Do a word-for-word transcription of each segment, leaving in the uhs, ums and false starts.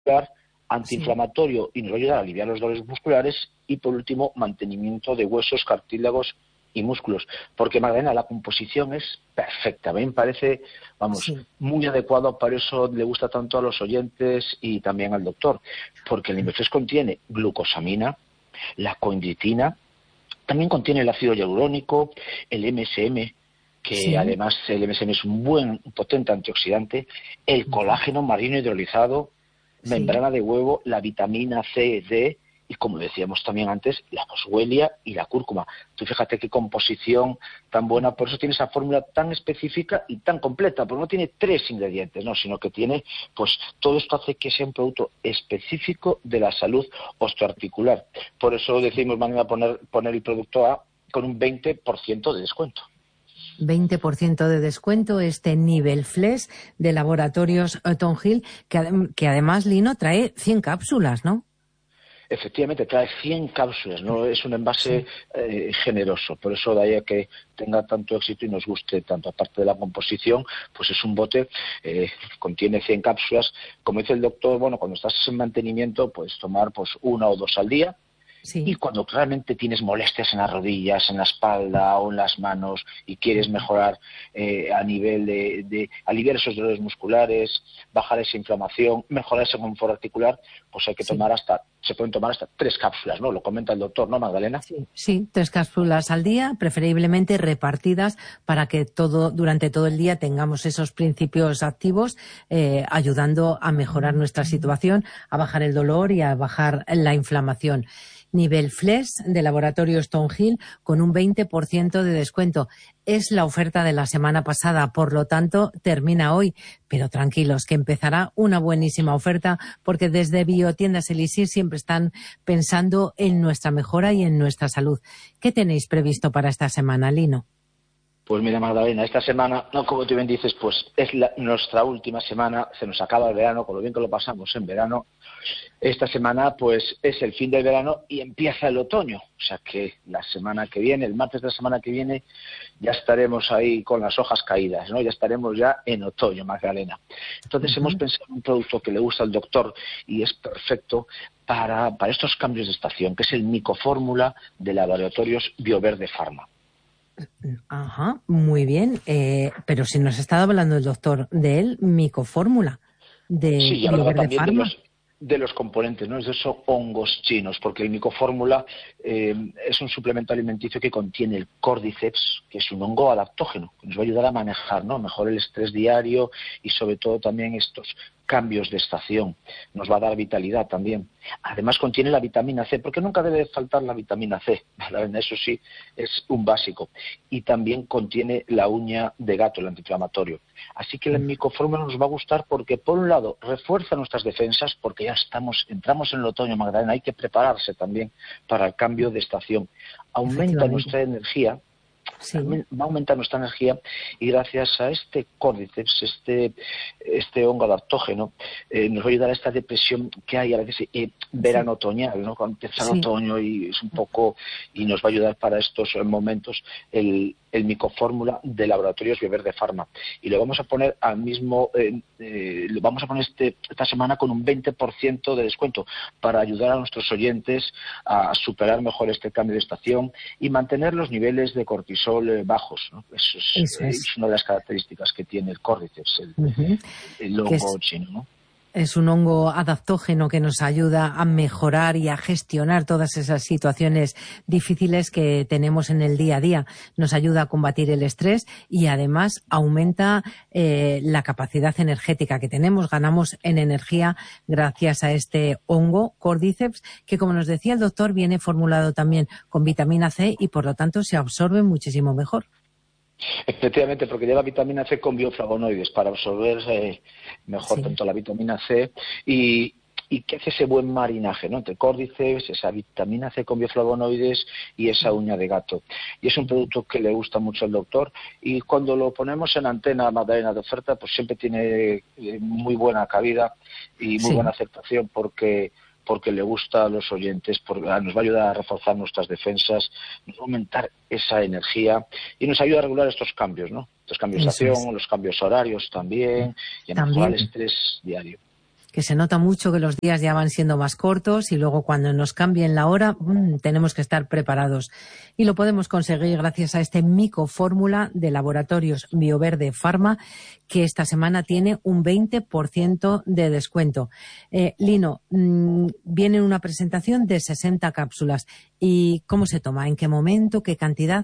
antiinflamatorio y nos va a ayudar a aliviar los dolores musculares, y por último mantenimiento de huesos, cartílagos y músculos, porque Magdalena, la composición es perfecta, a mí me parece, vamos, sí. muy adecuado, para eso le gusta tanto a los oyentes y también al doctor, porque el Niveflex contiene glucosamina, la coindritina, también contiene el ácido hialurónico, el M S M, que sí. además el M S M es un buen, potente antioxidante, el colágeno marino hidrolizado, membrana sí. de huevo, la vitamina C, D, y como decíamos también antes, la boswellia y la cúrcuma. Tú fíjate qué composición tan buena, por eso tiene esa fórmula tan específica y tan completa, porque no tiene tres ingredientes, no, sino que tiene, pues todo esto hace que sea un producto específico de la salud osteoarticular. Por eso decimos, mañana poner, poner el producto A con un veinte por ciento de descuento. veinte por ciento de descuento este Niveflex de Laboratorios Thornhill, que, que además, Lino, trae cien cápsulas, ¿no? Efectivamente, trae cien cápsulas, no es un envase sí. eh, generoso, por eso de ahí a que tenga tanto éxito y nos guste tanto. Aparte de la composición, pues es un bote, eh, contiene cien cápsulas, como dice el doctor, bueno, cuando estás en mantenimiento, puedes tomar pues una o dos al día. Sí. Y cuando realmente tienes molestias en las rodillas, en la espalda o en las manos y quieres mejorar eh, a nivel de, de aliviar esos dolores musculares, bajar esa inflamación, mejorar ese confort articular, pues hay que sí. tomar hasta, se pueden tomar hasta tres cápsulas, ¿no? Lo comenta el doctor, ¿no, Magdalena? Sí, sí, tres cápsulas al día, preferiblemente repartidas para que todo durante todo el día tengamos esos principios activos, eh, ayudando a mejorar nuestra situación, a bajar el dolor y a bajar la inflamación. Niveflex de Laboratorios Thornhill con un veinte por ciento de descuento. Es la oferta de la semana pasada, por lo tanto termina hoy, pero tranquilos que empezará una buenísima oferta, porque desde Biotiendas Elixir siempre están pensando en nuestra mejora y en nuestra salud. ¿Qué tenéis previsto para esta semana, Lino? Pues mira, Magdalena, esta semana, no, como tú bien dices, pues es la, nuestra última semana, se nos acaba el verano, con lo bien que lo pasamos en verano. Esta semana, pues, es el fin del verano y empieza el otoño. O sea que la semana que viene, el martes de la semana que viene, ya estaremos ahí con las hojas caídas, ¿no? Ya estaremos ya en otoño, Magdalena. Entonces, uh-huh. hemos pensado en un producto que le gusta al doctor y es perfecto para, para estos cambios de estación, que es el Micofórmula de Laboratorios Bioverde Pharma. Ajá, muy bien. Eh, pero si nos ha estado hablando el doctor de él, Micofórmula de sí, Bioverde Pharma. De los componentes, ¿no? Es de esos hongos chinos, porque el Micofórmula eh, es un suplemento alimenticio que contiene el Cordyceps, que es un hongo adaptógeno, que nos va a ayudar a manejar, ¿no? mejor el estrés diario y sobre todo también estos cambios de estación. Nos va a dar vitalidad también. Además contiene la vitamina C, porque nunca debe faltar la vitamina C, eso sí, es un básico. Y también contiene la uña de gato, el antiinflamatorio. Así que el Micofórmula nos va a gustar porque, por un lado, refuerza nuestras defensas, porque ya estamos, entramos en el otoño, Magdalena, hay que prepararse también para el cambio de estación. Aumenta nuestra energía, sí. va a aumentar nuestra energía, y gracias a este Cordyceps, este, este hongo adaptógeno, eh, nos va a ayudar a esta depresión que hay a veces eh, verano otoñal, ¿no? Cuando empieza el sí. otoño y es un poco, y nos va a ayudar para estos momentos el, el Micofórmula de Laboratorios Bioverde Pharma. Y lo vamos a poner al mismo, eh, eh, lo vamos a poner este, esta semana con un veinte por ciento de descuento para ayudar a nuestros oyentes a superar mejor este cambio de estación y mantener los niveles de cortisol eh, bajos, ¿no? Eso, es, Eso es. es una de las características que tiene el Cordyceps, el, uh-huh. el hongo chino, ¿no? Es un hongo adaptógeno que nos ayuda a mejorar y a gestionar todas esas situaciones difíciles que tenemos en el día a día. Nos ayuda a combatir el estrés y además aumenta eh, la capacidad energética que tenemos. Ganamos en energía gracias a este hongo Cordyceps, que, como nos decía el doctor, viene formulado también con vitamina C y por lo tanto se absorbe muchísimo mejor. Efectivamente, porque lleva vitamina C con bioflavonoides para absorber eh, mejor sí. tanto la vitamina C y, y que hace ese buen marinaje, ¿no? Entre Cordyceps, esa vitamina C con bioflavonoides y esa uña de gato. Y es un producto que le gusta mucho al doctor, y cuando lo ponemos en antena, Magdalena, de oferta, pues siempre tiene eh, muy buena cabida y muy sí. buena aceptación, porque porque le gusta a los oyentes, porque nos va a ayudar a reforzar nuestras defensas, nos va a aumentar esa energía y nos ayuda a regular estos cambios, ¿no? Estos cambios de estación, los cambios horarios también, y a mejorar el estrés diario. que se nota mucho que los días ya van siendo más cortos y luego cuando nos cambien la hora mmm, tenemos que estar preparados. Y lo podemos conseguir gracias a este Mico Fórmula de Laboratorios Bioverde Pharma, que esta semana tiene un veinte por ciento de descuento. Eh, Lino, mmm, viene una presentación de sesenta cápsulas. ¿Y cómo se toma? ¿En qué momento? ¿Qué cantidad?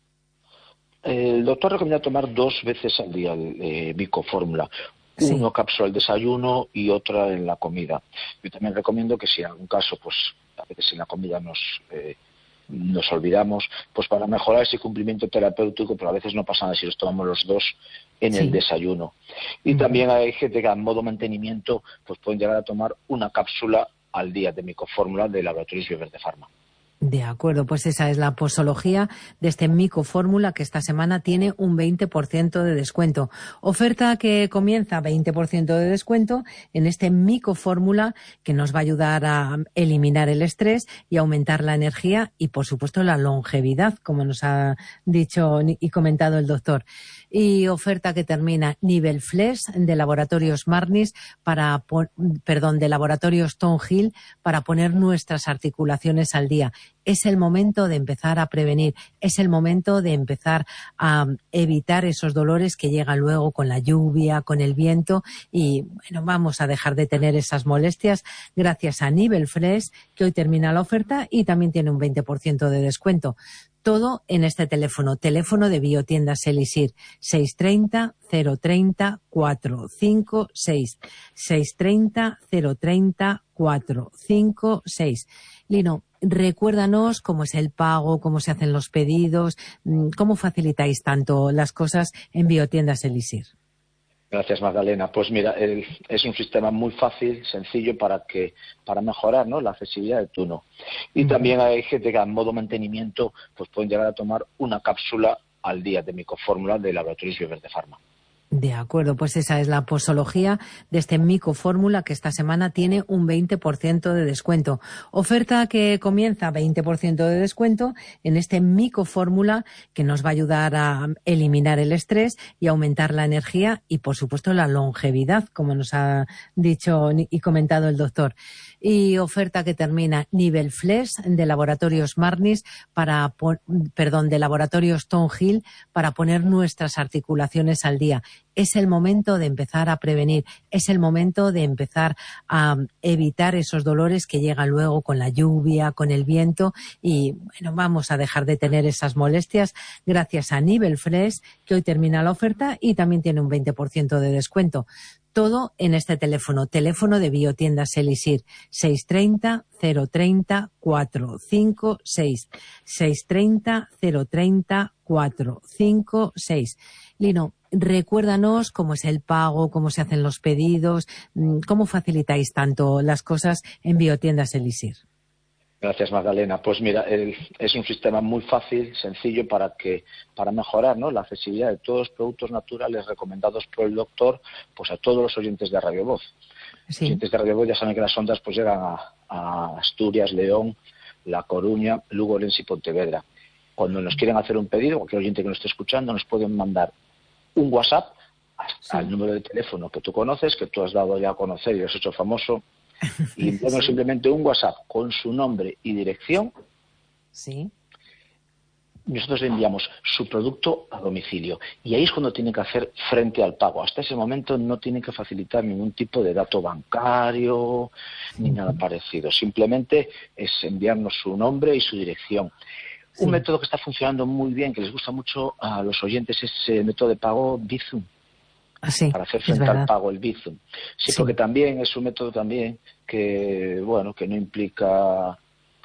El doctor recomienda tomar dos veces al día el eh, Mico Fórmula. Sí. Uno cápsula al desayuno y otra en la comida. Yo también recomiendo que si en algún caso, pues a veces en la comida nos eh, nos olvidamos, pues para mejorar ese cumplimiento terapéutico, pero a veces no pasa nada si los tomamos los dos en sí. el desayuno. Y uh-huh. también hay gente que a modo mantenimiento pues pueden llegar a tomar una cápsula al día de Mico Fórmula de Laboratorios Bioverde Pharma. De acuerdo, pues esa es la posología de este Mico Fórmula que esta semana tiene un veinte por ciento de descuento. Oferta que comienza veinte por ciento de descuento en este Mico Fórmula que nos va a ayudar a eliminar el estrés y aumentar la energía y, por supuesto, la longevidad, como nos ha dicho y comentado el doctor. Y oferta que termina Nivel Flesh de Laboratorios Marnis para, perdón, de Laboratorios Tom Hill para poner nuestras articulaciones al día. Es el momento de empezar a prevenir, es el momento de empezar a evitar esos dolores que llegan luego con la lluvia, con el viento y bueno, vamos a dejar de tener esas molestias gracias a Nivel Fresh, que hoy termina la oferta y también tiene un veinte por ciento de descuento. Todo en este teléfono, teléfono de Biotiendas Elixir, seis tres cero, cero tres cero, cuatro cinco seis, seis tres cero, cero tres cero, cuatro cinco seis. Lino, recuérdanos cómo es el pago, cómo se hacen los pedidos, cómo facilitáis tanto las cosas en Biotiendas Elixir. Gracias, Magdalena. Pues mira, el, es un sistema muy fácil, sencillo para que para mejorar, ¿no?, la accesibilidad de turno. Y uh-huh. también hay gente que a modo mantenimiento pues pueden llegar a tomar una cápsula al día de Mico Fórmula de Laboratorios Bioverde Pharma. De acuerdo, pues esa es la posología de este Mico Fórmula que esta semana tiene un veinte por ciento de descuento. Oferta que comienza veinte por ciento de descuento en este Mico Fórmula que nos va a ayudar a eliminar el estrés y aumentar la energía y, por supuesto, la longevidad, como nos ha dicho y comentado el doctor. Y oferta que termina Nivel Flesh de Laboratorios Marnis para, perdón, de Laboratorios Tom Hill para poner nuestras articulaciones al día. Es el momento de empezar a prevenir, es el momento de empezar a evitar esos dolores que llegan luego con la lluvia, con el viento y bueno, vamos a dejar de tener esas molestias gracias a Nivel Fresh, que hoy termina la oferta y también tiene un veinte por ciento de descuento. Todo en este teléfono, teléfono de Biotiendas Elixir, seis tres cero, cero tres cero, cuatro cinco seis, seis tres cero, cero tres cero, cuatro cinco seis. Lino, recuérdanos cómo es el pago, cómo se hacen los pedidos, cómo facilitáis tanto las cosas en Biotiendas Elixir. Gracias, Magdalena. Pues mira, el, es un sistema muy fácil, sencillo para que para mejorar, ¿no?, la accesibilidad de todos los productos naturales recomendados por el doctor, pues a todos los oyentes de Radio Voz. Sí. Los oyentes de Radio Voz ya saben que las ondas pues llegan a, a Asturias, León, La Coruña, Lugo, Orense y Pontevedra. Cuando nos quieren hacer un pedido, cualquier oyente que nos esté escuchando, nos pueden mandar un WhatsApp sí. al número de teléfono que tú conoces, que tú has dado ya a conocer y lo has hecho famoso, y enviarnos sí. simplemente un WhatsApp con su nombre y dirección. Sí. Nosotros le enviamos su producto a domicilio y ahí es cuando tiene que hacer frente al pago. Hasta ese momento no tiene que facilitar ningún tipo de dato bancario ni nada parecido. Simplemente es enviarnos su nombre y su dirección. Sí. Un método que está funcionando muy bien, que les gusta mucho a los oyentes, es el método de pago Bizum. Ah, sí, para hacer frente al pago el Bizum. Sí, sí, porque también es un método también que, bueno, que no implica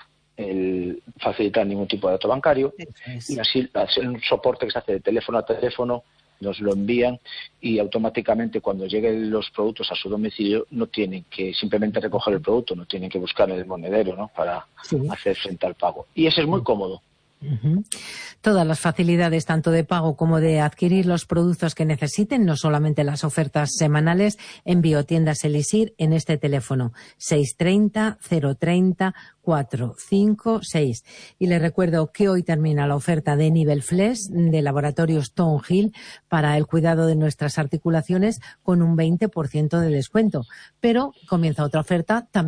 el facilitar ningún tipo de dato bancario es. Y así hacer un soporte que se hace de teléfono a teléfono, nos lo envían y automáticamente cuando lleguen los productos a su domicilio no tienen que simplemente recoger el producto, no tienen que buscar el monedero, ¿no?, para sí. hacer frente al pago. Y ese es muy cómodo. Uh-huh. Todas las facilidades, tanto de pago como de adquirir los productos que necesiten, no solamente las ofertas semanales, en Biotiendas Elixir en este teléfono seis tres cero, cero tres cero, cuatro cinco seis. Y les recuerdo que hoy termina la oferta de Nivel Flex de Laboratorios Thornhill para el cuidado de nuestras articulaciones con un veinte por ciento de descuento. Pero comienza otra oferta también